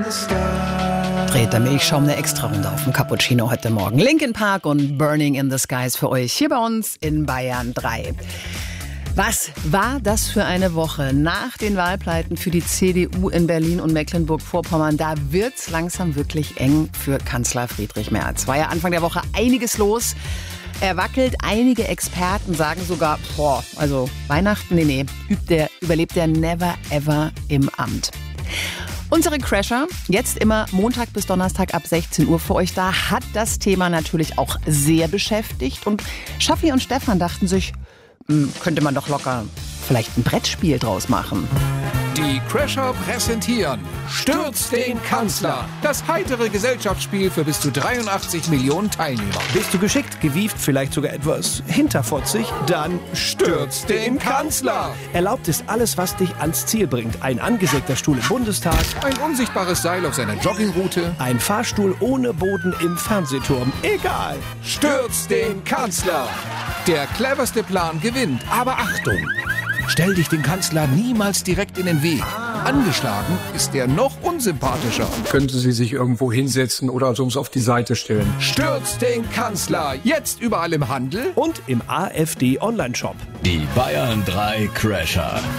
Dreht der Milchschaum eine extra Runde auf dem Cappuccino heute Morgen. Linkin Park und Burning in the Skies für euch hier bei uns in Bayern 3. Was war das für eine Woche nach den Wahlpleiten für die CDU in Berlin und Mecklenburg-Vorpommern? Da wird's langsam wirklich eng für Kanzler Friedrich Merz. War ja Anfang der Woche einiges los. Er wackelt. Einige Experten sagen sogar, also Weihnachten, überlebt er never ever im Amt. Unsere Crasher, jetzt immer Montag bis Donnerstag ab 16 Uhr für euch da, hat das Thema natürlich auch sehr beschäftigt. Und Schaffi und Stefan dachten sich, könnte man doch locker vielleicht ein Brettspiel draus machen. Die Crasher präsentieren Stürz den Kanzler. Das heitere Gesellschaftsspiel für bis zu 83 Millionen Teilnehmer. Bist du geschickt, gewieft, vielleicht sogar etwas hinterfotzig? Dann Stürz den Kanzler. Erlaubt ist alles, was dich ans Ziel bringt. Ein angesägter Stuhl im Bundestag. Ein unsichtbares Seil auf seiner Joggingroute. Ein Fahrstuhl ohne Boden im Fernsehturm. Egal. Stürz den Kanzler. Der cleverste Plan gewinnt. Aber Achtung! Stell dich den Kanzler niemals direkt in den Weg. Angeschlagen ist er noch unsympathischer. Könnte sie sich irgendwo hinsetzen oder sonst auf die Seite stellen. Stürz den Kanzler. Jetzt überall im Handel Und im AfD Online-Shop. Die Bayern 3 Crasher.